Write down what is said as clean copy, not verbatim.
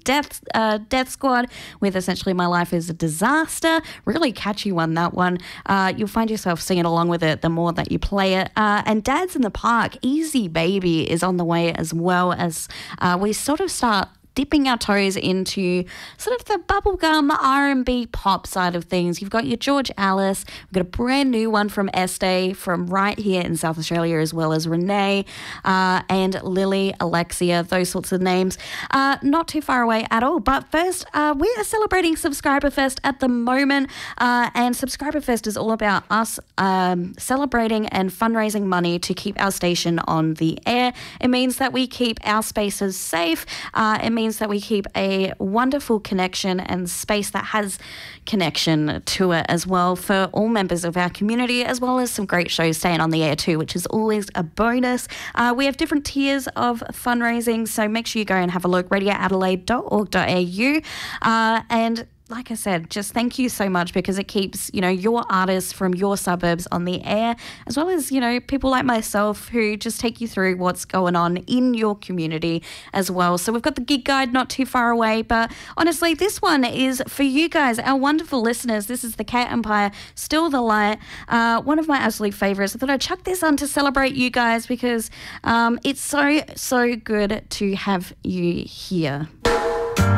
Death Squad with essentially My Life is a Disaster. Really catchy one, that one. You'll find yourself singing along with it the more that you play it. And Dad's in the Park, Easy Baby is on the way, as well as we sort of start dipping our toes into sort of the bubblegum R&B pop side of things. You've got your George Alice. We've got a brand new one from Estee from right here in South Australia, as well as Renee and Lily, Alexia, those sorts of names. Not too far away at all. But first, we are celebrating Subscriber Fest at the moment. And Subscriber Fest is all about us celebrating and fundraising money to keep our station on the air. It means that we keep our spaces safe. It means that we keep a wonderful connection and space that has connection to it as well for all members of our community, as well as some great shows staying on the air too, which is always a bonus. We have different tiers of fundraising, so make sure you go and have a look, radioadelaide.org.au. And like I said, just thank you so much, because it keeps, your artists from your suburbs on the air, as well as, people like myself who just take you through what's going on in your community as well. So we've got the gig guide not too far away, but honestly, this one is for you guys, our wonderful listeners. This is the Cat Empire, Still the Light, one of my absolute favourites. I thought I'd chuck this on to celebrate you guys, because it's so good to have you here.